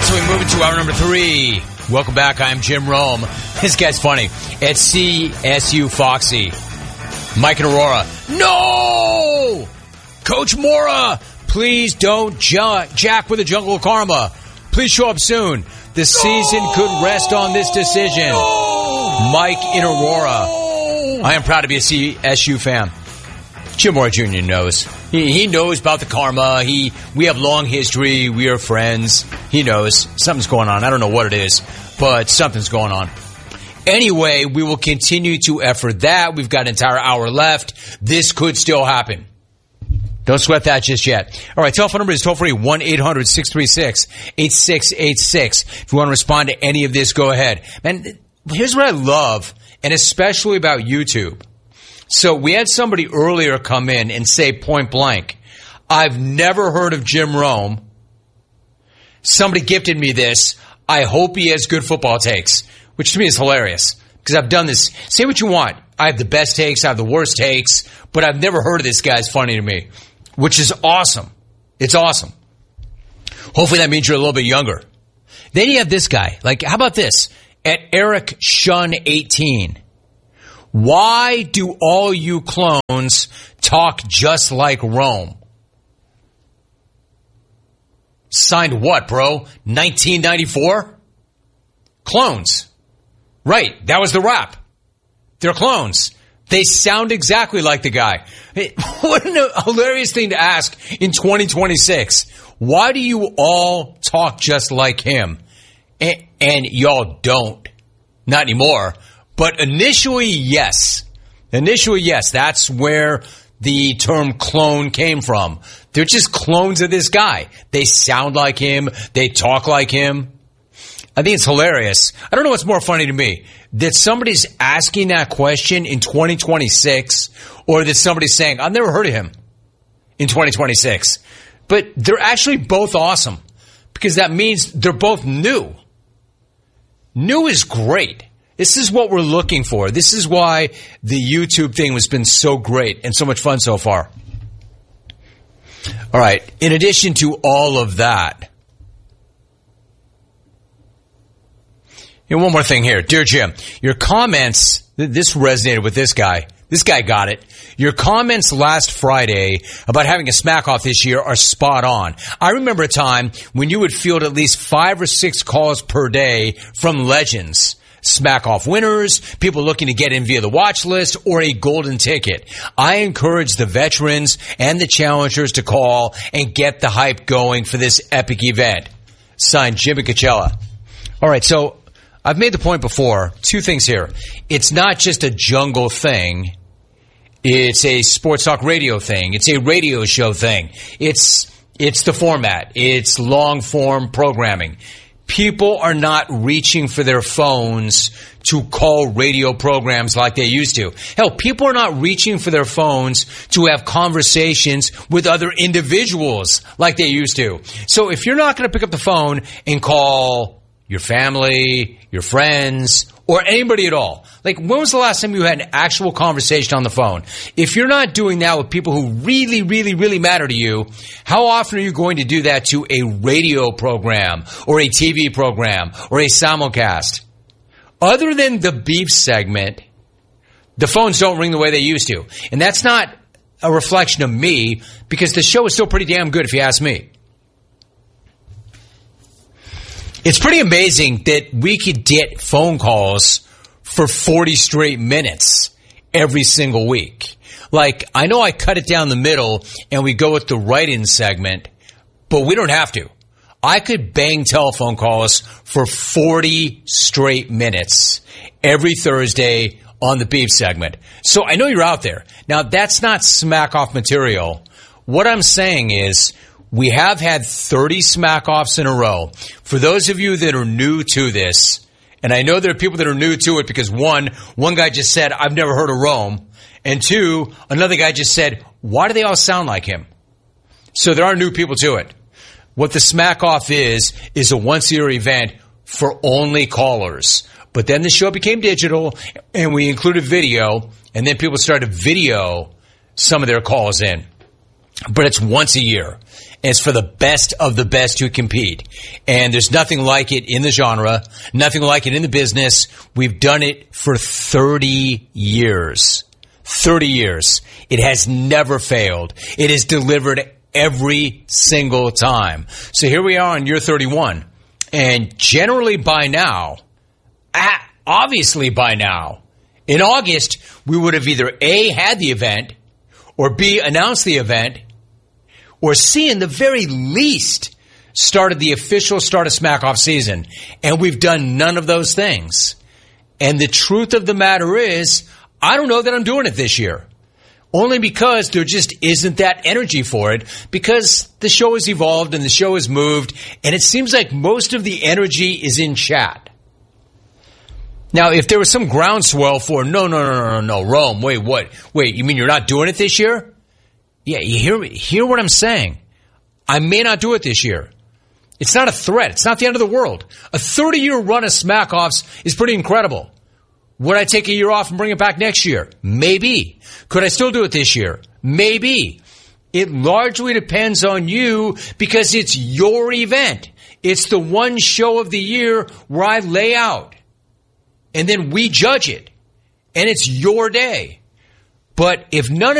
So we move into hour number 3. Welcome back. I'm Jim Rome. This guy's funny. At CSU Foxy, Mike and Aurora. No! Coach Mora, please don't jack with the jungle of karma. Please show up soon. The season could rest on this decision. Mike and Aurora. I am proud to be a CSU fan. Jim Mora Jr. knows. He knows about the karma. We have long history. We are friends. He knows something's going on. I don't know what it is, but something's going on. Anyway, we will continue to effort that. We've got an entire hour left. This could still happen. Don't sweat that just yet. All right, telephone number is toll-free, 1-800-636-8686. If you want to respond to any of this, go ahead. Man, here's what I love, and especially about YouTube. So we had somebody earlier come in and say point blank, I've never heard of Jim Rome. Somebody gifted me this. I hope he has good football takes, which to me is hilarious because I've done this. Say what you want. I have the best takes. I have the worst takes, but I've never heard of this guy. It's funny to me, which is awesome. It's awesome. Hopefully that means you're a little bit younger. Then you have this guy. Like, how about this? At Eric Shun 18. Why do all you clones talk just like Rome? Signed what, bro? 1994? Clones. Right, that was the rap. They're clones. They sound exactly like the guy. What a hilarious thing to ask in 2026. Why do you all talk just like him? And y'all don't. Not anymore. But initially, yes. Initially, yes. That's where the term clone came from. They're just clones of this guy. They sound like him. They talk like him. I think it's hilarious. I don't know what's more funny to me. That somebody's asking that question in 2026 or that somebody's saying, I've never heard of him in 2026. But they're actually both awesome because that means they're both new. New is great. This is what we're looking for. This is why the YouTube thing has been so great and so much fun so far. All right. In addition to all of that, one more thing here. Dear Jim, your comments, this resonated with this guy. This guy got it. Your comments last Friday about having a smack off this year are spot on. I remember a time when you would field at least 5 or 6 calls per day from legends. Smack off winners, people looking to get in via the watch list, or a golden ticket. I encourage the veterans and the challengers to call and get the hype going for this epic event. Signed, Jimmy Coachella. All right, so I've made the point before. 2 things here. It's not just a jungle thing. It's a sports talk radio thing. It's a radio show thing. It's the format. It's long form programming. People are not reaching for their phones to call radio programs like they used to. Hell, people are not reaching for their phones to have conversations with other individuals like they used to. So if you're not going to pick up the phone and call your family, your friends, or anybody at all. Like, when was the last time you had an actual conversation on the phone? If you're not doing that with people who really, really, really matter to you, how often are you going to do that to a radio program or a TV program or a simulcast? Other than the beef segment, the phones don't ring the way they used to. And that's not a reflection of me because the show is still pretty damn good if you ask me. It's pretty amazing that we could get phone calls for 40 straight minutes every single week. Like, I know I cut it down the middle and we go with the write-in segment, but we don't have to. I could bang telephone calls for 40 straight minutes every Thursday on the beef segment. So I know you're out there. Now, that's not smack-off material. What I'm saying is, we have had 30 smack-offs in a row. For those of you that are new to this, and I know there are people that are new to it because one guy just said, I've never heard of Rome. And 2, another guy just said, why do they all sound like him? So there are new people to it. What the smack-off is a once-a-year event for only callers. But then the show became digital, and we included video, and then people started to video some of their calls in. but it's once a year. And it's for the best of the best who compete. And there's nothing like it in the genre, nothing like it in the business. We've done it for 30 years. 30 years. It has never failed. It has delivered every single time. So here we are on year 31. And generally by now, obviously by now, in August, we would have either A, had the event, or B, announced the event, or C, in the very least, started the official start of Smack Off season. And we've done none of those things. And the truth of the matter is, I don't know that I'm doing it this year. Only because there just isn't that energy for it, because the show has evolved and the show has moved, and it seems like most of the energy is in chat. Now, if there was some groundswell for, no, Rome, wait, what? Wait, you mean you're not doing it this year? Yeah, you hear what I'm saying. I may not do it this year. It's not a threat. It's not the end of the world. A 30-year run of Smack Offs is pretty incredible. Would I take a year off and bring it back next year? Maybe. Could I still do it this year? Maybe. It largely depends on you because it's your event. It's the one show of the year where I lay out. And then we judge it. And it's your day. But if none